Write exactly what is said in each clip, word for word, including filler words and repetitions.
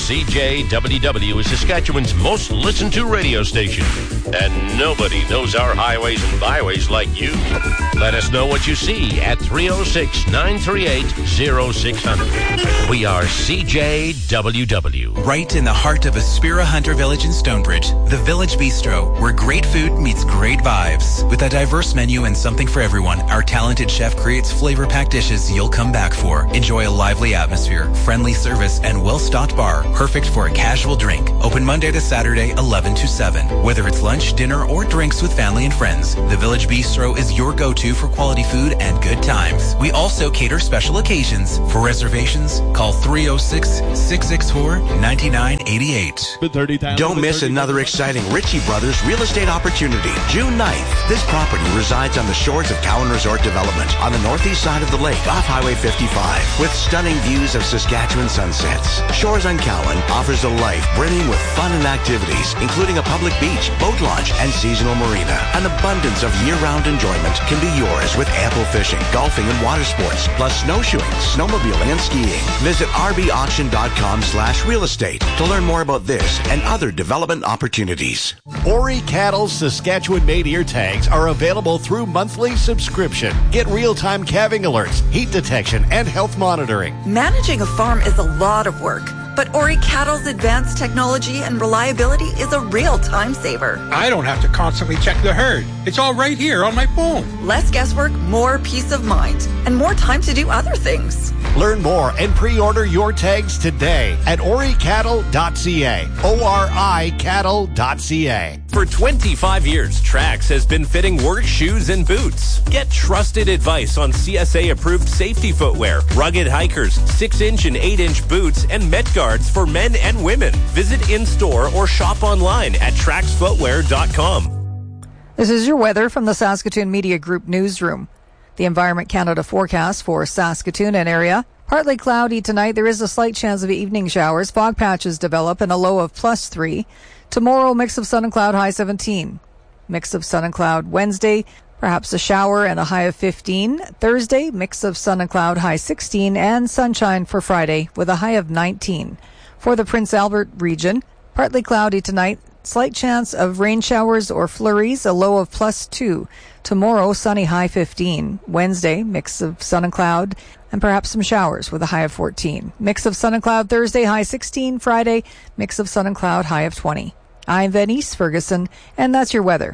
C J W W is Saskatchewan's most listened to radio station. And nobody knows our highways and byways like you. Let us know what you see at three oh six, nine three eight, oh six hundred. We are C J W W. Right in the heart of Aspira Hunter Village in Stonebridge, the Village Bistro, where great food meets great vibes. With a diverse menu and something for everyone, our talented chef creates flavor-packed dishes you'll come back for. Enjoy a lively atmosphere, friendly service, and well-stocked bar, perfect for a casual drink. Open Monday to Saturday, eleven to seven. Whether it's lunch, dinner, or drinks with family and friends, the Village Bistro is your go-to for quality food and good times. We also cater special occasions. For reservations, call three oh six, six six four, nine nine eight eight. Don't miss another exciting Ritchie Brothers real estate opportunity. June ninth. This property resides on the shores of Cowan Resort Development on the northeast side of the lake off Highway fifty-five with stunning views of Saskatchewan sunsets. Shores on Cowan offers a life brimming with fun and activities, including a public beach, boat launch, and seasonal marina. An abundance of year-round enjoyment can be yours with ample fishing, golfing, and water sports, plus snowshoeing, snowmobiling, and skiing. Visit rbauction.com slash real estate to learn more about this and other development opportunities. Ori Cattle's Saskatchewan-made ear tags are available through monthly subscription. Get real-time calving alerts, heat detection, and health monitoring. Managing a farm is a lot of work, but Ori Cattle's advanced technology and reliability is a real time saver. I don't have to constantly check the herd. It's all right here on my phone. Less guesswork, more peace of mind, and more time to do other things. Learn more and pre-order your tags today at ori cattle dot c a. O R I cattle dot c a. For twenty-five years, Trax has been fitting work shoes and boots. Get trusted advice on C S A-approved safety footwear, rugged hikers, six-inch and eight-inch boots, and Met Guards for men and women. Visit in-store or shop online at trax footwear dot com. This is your weather from the Saskatoon Media Group newsroom. The Environment Canada forecast for Saskatoon and area. Partly cloudy tonight. There is a slight chance of evening showers. Fog patches develop and a low of plus three. Tomorrow, mix of sun and cloud, high seventeen. Mix of sun and cloud Wednesday, perhaps a shower and a high of fifteen. Thursday, mix of sun and cloud, high sixteen. And sunshine for Friday with a high of nineteen. For the Prince Albert region, partly cloudy tonight. Slight chance of rain showers or flurries, a low of plus two. Tomorrow, sunny, high fifteen. Wednesday, mix of sun and cloud, and perhaps some showers with a high of fourteen. Mix of sun and cloud Thursday, high sixteen. Friday, mix of sun and cloud, high of twenty. I'm Venice Ferguson, and that's your weather.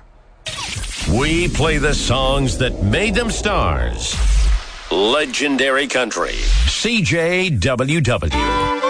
We play the songs that made them stars. Legendary country. C J W W.